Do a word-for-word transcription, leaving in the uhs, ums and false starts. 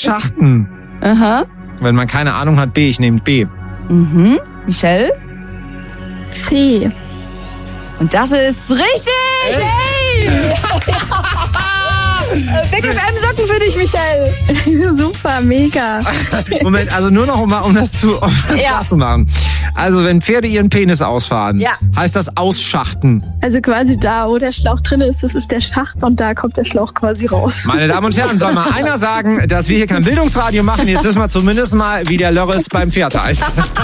Ausschachten. Aha. Wenn man keine Ahnung hat, B. Ich nehme B. Mhm. Michelle? C. Und das ist richtig! Hey! Big F M-Socken für dich, Michelle. Super, mega. Moment, also nur noch, um, um das, zu, um das Ja. klar zu machen. Also wenn Pferde ihren Penis ausfahren, Ja. heißt das Ausschachten. Also quasi da, wo der Schlauch drin ist, das ist der Schacht und da kommt der Schlauch quasi raus. Meine Damen und Herren, soll mal einer sagen, dass wir hier kein Bildungsradio machen? Jetzt wissen wir zumindest mal, wie der Lörres beim Pferd heißt.